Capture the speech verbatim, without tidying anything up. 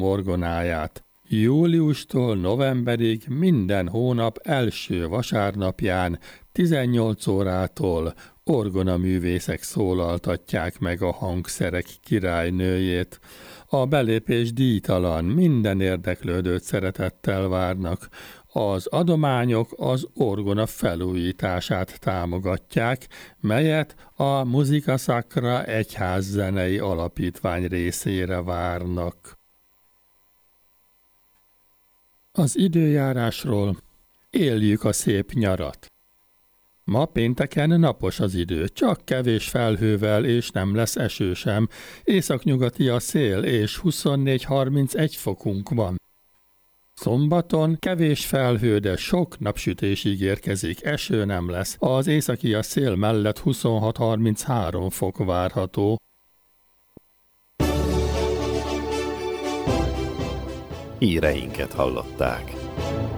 orgonáját. Júliustól novemberig minden hónap első vasárnapján tizennyolc órától orgonaművészek szólaltatják meg a hangszerek királynőjét. A belépés díjtalan, minden érdeklődőt szeretettel várnak. Az adományok az orgona felújítását támogatják, melyet a Musica Sacra egyházzenei alapítvány részére várnak. Az időjárásról: éljük a szép nyarat. Ma pénteken napos az idő, csak kevés felhővel, és nem lesz eső sem. Északnyugati a szél, és huszonnégy-harmincegy fokunk van. Szombaton kevés felhő, de sok napsütés ígérkezik, eső nem lesz. Az északi a szél mellett huszonhat-harminchárom fok várható. Híreinket hallották.